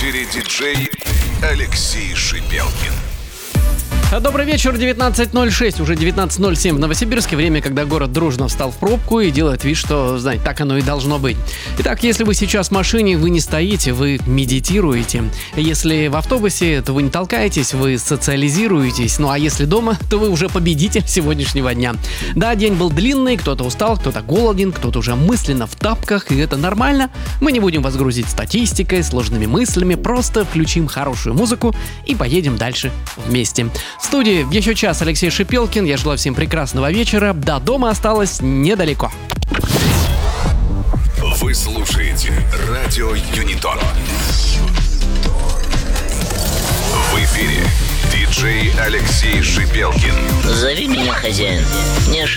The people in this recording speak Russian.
эфире диджей Алексей Шипелкин. Добрый вечер, 19:06, уже 19:07 в Новосибирске. Время, когда город дружно встал в пробку и делает вид, что, знаете, так оно и должно быть. Итак, если вы сейчас в машине, вы не стоите, вы медитируете. Если в автобусе, то вы не толкаетесь, вы социализируетесь. Ну а если дома, то вы уже победитель сегодняшнего дня. Да, день был длинный, кто-то устал, кто-то голоден, кто-то уже мысленно в тапках, и это нормально. Мы не будем вас грузить статистикой, сложными мыслями, просто включим хорошую музыку и поедем дальше вместе. В студии еще час Алексей Шипелкин. Я желаю всем прекрасного вечера. До дома осталось недалеко. Вы слушаете радио Юнитон. В эфире диджей Алексей Шипелкин. Зови меня хозяин. Не